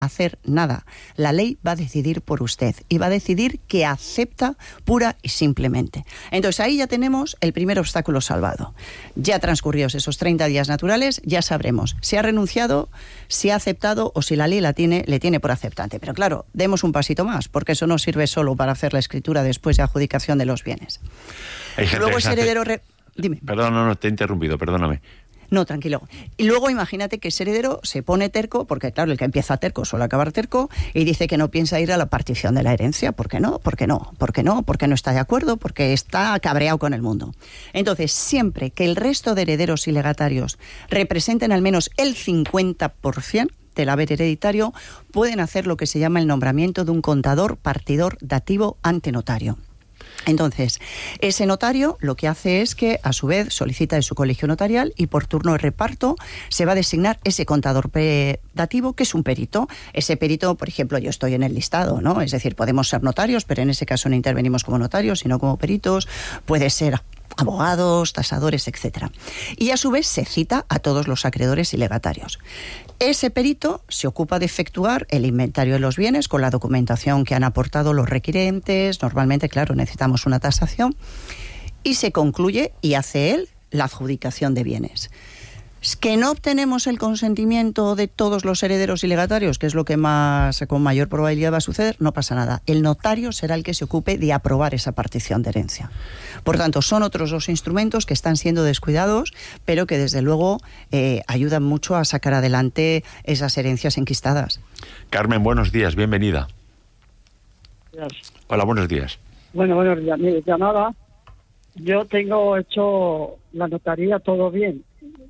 hacer nada. La ley va a decidir por usted y va a decidir que acepta pura y simplemente. Entonces ahí ya tenemos el primer obstáculo salvado. Ya transcurridos esos 30 días naturales, ya sabremos si ha renunciado, si ha aceptado o si la ley le tiene por aceptante. Pero claro, demos un pasito más, porque eso no sirve solo para hacer la escritura después de adjudicación de los bienes. Luego ese heredero... Dime. Perdón, no, te he interrumpido, perdóname. No, tranquilo. Y luego imagínate que ese heredero se pone terco, porque claro, el que empieza terco suele acabar terco, y dice que no piensa ir a la partición de la herencia. ¿Por qué no? ¿Por qué no? ¿Por qué no? Porque no está de acuerdo, porque está cabreado con el mundo. Entonces, siempre que el resto de herederos y legatarios representen al menos el 50% del haber hereditario, pueden hacer lo que se llama el nombramiento de un contador partidor dativo ante notario. Entonces, ese notario lo que hace es que, a su vez, solicita de su colegio notarial y por turno de reparto se va a designar ese contador dativo, que es un perito. Ese perito, por ejemplo, yo estoy en el listado, ¿no? Es decir, podemos ser notarios, pero en ese caso no intervenimos como notarios, sino como peritos. Puede ser abogados, tasadores, etc. Y a su vez se cita a todos los acreedores y legatarios. Ese perito se ocupa de efectuar el inventario de los bienes con la documentación que han aportado los requirentes. Normalmente, claro, necesitamos una tasación. Y se concluye y hace él la adjudicación de bienes. Que no obtenemos el consentimiento de todos los herederos y legatarios, que es lo que con mayor probabilidad va a suceder, no pasa nada. El notario será el que se ocupe de aprobar esa partición de herencia. Por tanto, son otros dos instrumentos que están siendo descuidados, pero que desde luego ayudan mucho a sacar adelante esas herencias enquistadas. Carmen, buenos días, bienvenida. Gracias. Hola, buenos días. Bueno, buenos días. Mire, llamaba, yo tengo hecho la notaría todo bien,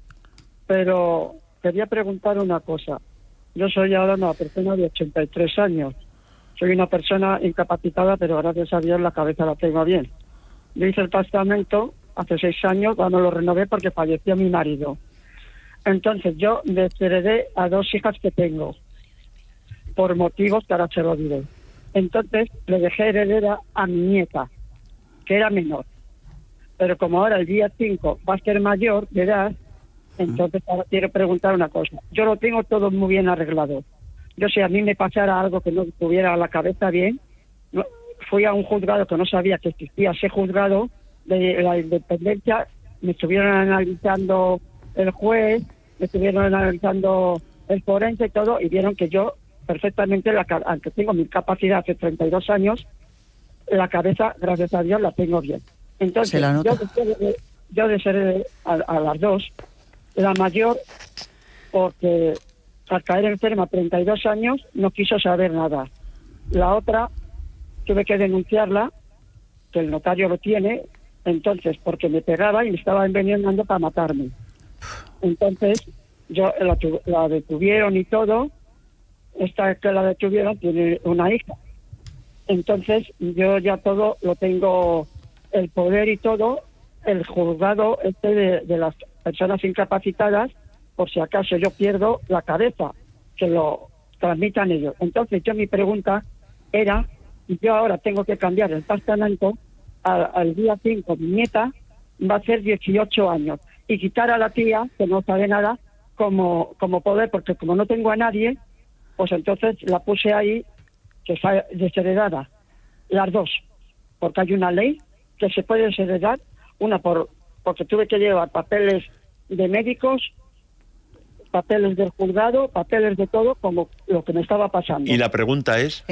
pero quería preguntar una cosa. Yo soy ahora una persona de 83 años. Soy una persona incapacitada, pero gracias a Dios la cabeza la tengo bien. Yo hice el testamento hace 6 años, cuando lo renové porque falleció mi marido. Entonces yo desheredé a 2 hijas que tengo, por motivos que ahora se lo diré. Entonces le dejé heredera a mi nieta, que era menor. Pero como ahora el día 5 va a ser mayor de edad, entonces ahora quiero preguntar una cosa. Yo lo tengo todo muy bien arreglado. Yo, si a mí me pasara algo que no tuviera la cabeza bien, fui a un juzgado que no sabía que existía ese juzgado de la independencia, me estuvieron analizando el juez, me estuvieron analizando el forense y todo, y vieron que yo perfectamente, aunque tengo mi capacidad hace 32 años, la cabeza, gracias a Dios, la tengo bien. Entonces, yo desheredé a las 2, la mayor, porque al caer enferma 32 años no quiso saber nada. La otra tuve que denunciarla, que el notario lo tiene, entonces, porque me pegaba y me estaba envenenando para matarme. Entonces, yo la detuvieron y todo. Esta que la detuvieron tiene una hija. Entonces, yo ya todo lo tengo, el poder y todo, el juzgado de las personas incapacitadas, por si acaso yo pierdo la cabeza, que lo transmitan ellos. Entonces, mi pregunta era, yo ahora tengo que cambiar el testamento al día 5, mi nieta va a hacer 18 años, y quitar a la tía, que no sabe nada, como poder, porque como no tengo a nadie, pues entonces la puse ahí, que está desheredada, las 2, porque hay una ley que se puede desheredar, una porque tuve que llevar papeles de médicos, papeles del juzgado, papeles de todo, como lo que me estaba pasando. Y la pregunta es...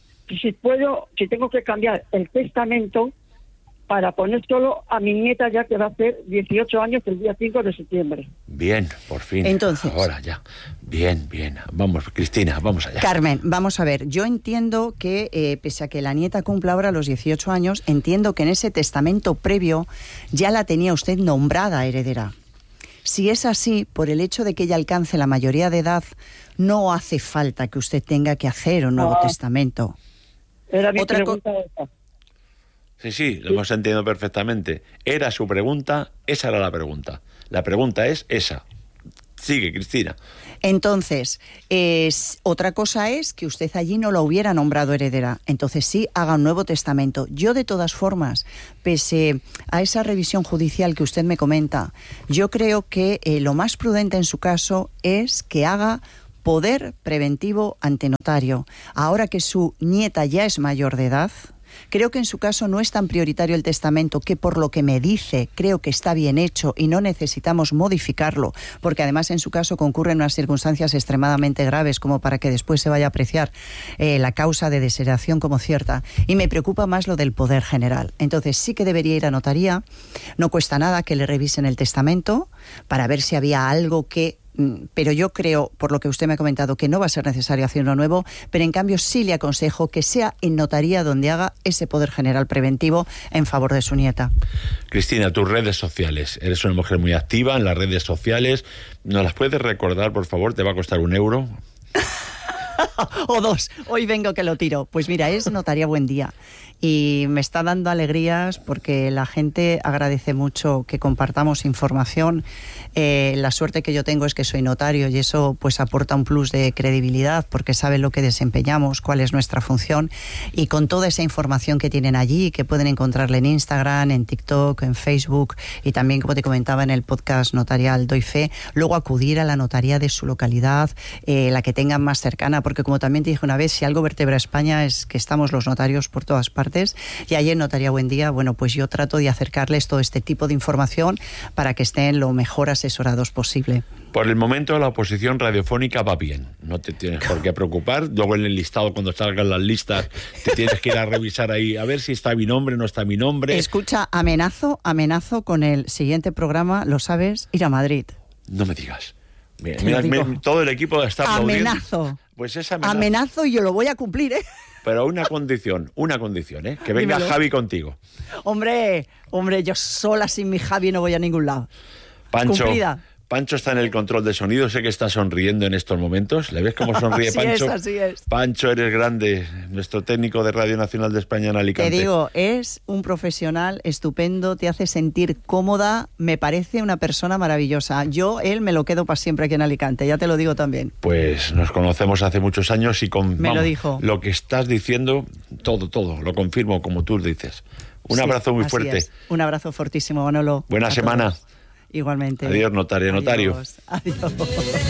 si tengo que cambiar el testamento para poner solo a mi nieta, ya que va a hacer 18 años el día 5 de septiembre. Bien, por fin. Entonces, ahora ya. Bien. Vamos, Cristina, vamos allá. Carmen, vamos a ver. Yo entiendo que, pese a que la nieta cumpla ahora los 18 años, entiendo que en ese testamento previo ya la tenía usted nombrada heredera. Si es así, por el hecho de que ella alcance la mayoría de edad, no hace falta que usted tenga que hacer un nuevo testamento. Era mi pregunta esa. Sí, lo hemos entendido perfectamente. Era su pregunta, esa era la pregunta. La pregunta es esa. Sigue, Cristina. Entonces, otra cosa es que usted allí no la hubiera nombrado heredera. Entonces sí, haga un nuevo testamento. Yo, de todas formas, pese a esa revisión judicial que usted me comenta, yo creo que lo más prudente en su caso es que haga poder preventivo ante notario. Ahora que su nieta ya es mayor de edad, creo que en su caso no es tan prioritario el testamento, que por lo que me dice creo que está bien hecho y no necesitamos modificarlo, porque además en su caso concurren unas circunstancias extremadamente graves como para que después se vaya a apreciar la causa de desheredación como cierta. Y me preocupa más lo del poder general. Entonces sí que debería ir a notaría, no cuesta nada que le revisen el testamento para ver si había algo que... Pero yo creo, por lo que usted me ha comentado, que no va a ser necesario hacer uno nuevo, pero en cambio sí le aconsejo que sea en notaría donde haga ese poder general preventivo en favor de su nieta. Cristina, tus redes sociales. Eres una mujer muy activa en las redes sociales. ¿Nos las puedes recordar, por favor? Te va a costar €1. O 2. Hoy vengo que lo tiro. Pues mira, es Notaría Buen Día. Y me está dando alegrías porque la gente agradece mucho que compartamos información. La suerte que yo tengo es que soy notario y eso pues aporta un plus de credibilidad porque saben lo que desempeñamos, cuál es nuestra función, y con toda esa información que tienen allí, que pueden encontrarla en Instagram, en TikTok, en Facebook y también, como te comentaba, en el podcast notarial Doy Fe, luego acudir a la notaría de su localidad, la que tengan más cercana, porque como también te dije una vez, si algo vertebra a España es que estamos los notarios por todas partes, y allí en Notaría Buen Día, bueno, pues yo trato de acercarles todo este tipo de información para que estén lo mejor asesorados posible. Por el momento la oposición radiofónica va bien, no te tienes por qué preocupar. Luego en el listado, cuando salgan las listas, te tienes que ir a revisar ahí, a ver si está mi nombre, no está mi nombre. Escucha, amenazo con el siguiente programa, lo sabes, ir a Madrid. No me digas. Mira, todo el equipo está aplaudiendo. Amenazo. Pues es amenazo y yo lo voy a cumplir, ¿eh? Pero una condición, ¿eh? Que venga Dímelo. Javi contigo. Hombre, yo sola sin mi Javi no voy a ningún lado. Pancho, Cumplida. Pancho está en el control de sonido, sé que está sonriendo en estos momentos. ¿Le ves cómo sonríe Pancho? Así es. Pancho, eres grande, nuestro técnico de Radio Nacional de España en Alicante. Te digo, es un profesional estupendo, te hace sentir cómoda, me parece una persona maravillosa. Él me lo quedo para siempre aquí en Alicante, ya te lo digo también. Pues nos conocemos hace muchos años y lo dijo. Lo que estás diciendo, todo, lo confirmo como tú dices. Un abrazo muy fuerte. Es. Un abrazo fortísimo, Manolo. Buena semana. Igualmente. Adiós, notario. Adiós.